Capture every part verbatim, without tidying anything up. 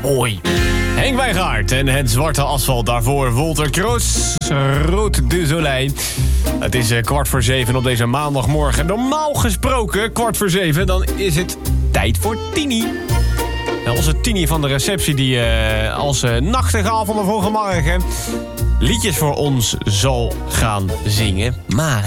Oei. Henk Wijngaard en het zwarte asfalt. Daarvoor Wolter Kroos, Rood de Soleil. Het is kwart voor zeven op deze maandagmorgen. Normaal gesproken, kwart voor zeven, dan is het tijd voor Tini. Nou, onze Tini van de receptie die uh, als uh, nachtegaal van de vroege morgen liedjes voor ons zal gaan zingen. Maar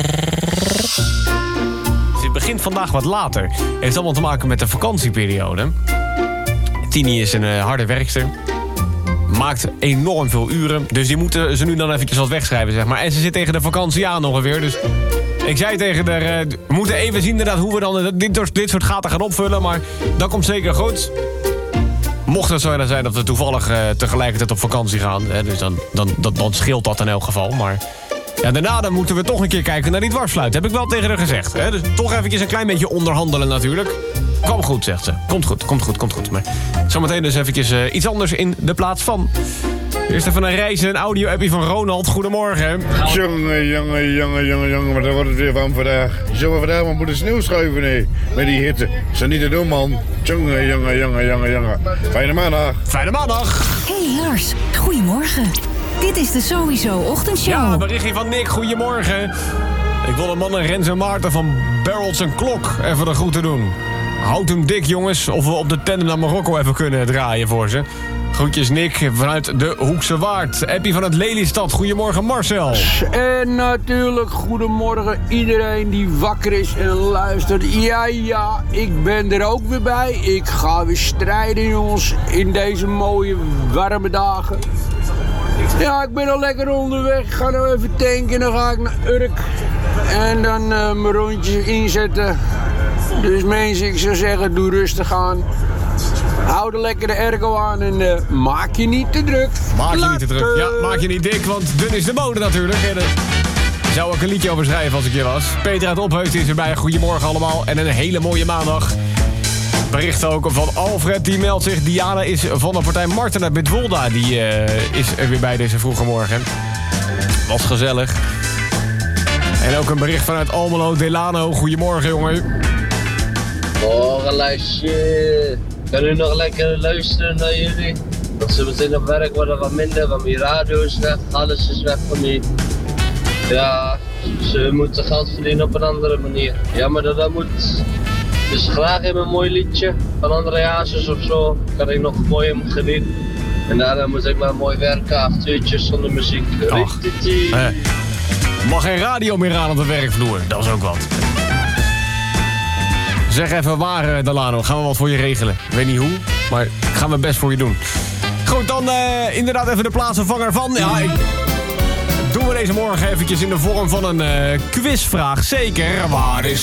het begint vandaag wat later. Het heeft allemaal te maken met de vakantieperiode. Tini is een uh, harde werkster. Maakt enorm veel uren. Dus die moeten ze nu dan eventjes wat wegschrijven, zeg maar. En ze zit tegen de vakantie aan ongeveer. Dus ik zei tegen haar, uh, we moeten even zien inderdaad hoe we dan uh, dit, dit soort gaten gaan opvullen. Maar dat komt zeker goed. Mocht het zo zijn dat we toevallig uh, tegelijkertijd op vakantie gaan. Hè, dus dan, dan, dan, dan scheelt dat in elk geval. Maar ja, daarna dan moeten we toch een keer kijken naar die dwarsfluit. Heb ik wel tegen haar gezegd. Hè? Dus toch eventjes een klein beetje onderhandelen natuurlijk. Kom goed, zegt ze. Komt goed, komt goed, komt goed. Maar zometeen dus eventjes uh, iets anders in de plaats van. Eerst even een reis en een audio-appie van Ronald. Goedemorgen. Jongen, jongen, jongen, jongen, jongen, maar daar wordt het weer van vandaag. Zullen we vandaag maar moeten sneeuw schuiven, nee. Met die hitte. Is dat niet te doen, man. Jongen, jongen, jongen, jongen, jongen. Fijne maandag. Fijne maandag. Hey Lars, goedemorgen. Dit is de Sowieso Ochtendshow. Ja, berichtje van Nick. Goedemorgen. Ik wil de mannen Rens en Maarten van Barrels en Klok even de groeten doen. Houd hem dik, jongens. Of we op de tandem naar Marokko even kunnen draaien voor ze. Groetjes Nick vanuit de Hoekse Waard. Appie van het Lelystad. Goedemorgen Marcel. En natuurlijk goedemorgen iedereen die wakker is en luistert. Ja, ja, ik ben er ook weer bij. Ik ga weer strijden, jongens, in deze mooie warme dagen. Ja, ik ben al lekker onderweg. Ik ga nou even tanken. Dan ga ik naar Urk. En dan uh, mijn rondjes inzetten. Dus mensen, ik zou zeggen, doe rustig aan. Hou er lekker de airco aan en uh, maak je niet te druk. Maak je niet te druk. Ja, maak je niet dik, want dun is de mode natuurlijk. En, uh, zou ik een liedje over schrijven als ik hier was. Peter uit Opheusden is erbij. Goedemorgen allemaal. En een hele mooie maandag. Bericht ook van Alfred, die meldt zich. Diana is van de partij Marten uit Bitwolda. Die uh, is er weer bij deze vroege morgen. Was gezellig. En ook een bericht vanuit Almelo, Delano. Goedemorgen, jongen. Morgen, luisteren. Kan u nog lekker luisteren naar jullie? Want ze meteen op werk worden wat minder, want mijn radio is weg, alles is weg van mij. Ja, ze moeten geld verdienen op een andere manier. Jammer dat dat moet. Dus graag even een mooi liedje van André Hazes of zo. Kan ik nog mooi hem genieten. En daarna moet ik maar mooi werken, acht uurtjes zonder muziek. Ach, eh, mag geen radio meer aan op de werkvloer, dat is ook wat. Zeg even waar, uh, Delano. Gaan we wat voor je regelen. Ik weet niet hoe, maar gaan we best voor je doen. Goed, dan uh, inderdaad even de plaatsvervanger van. Ja, ik... doen we deze morgen eventjes in de vorm van een uh, quizvraag. Zeker, waar is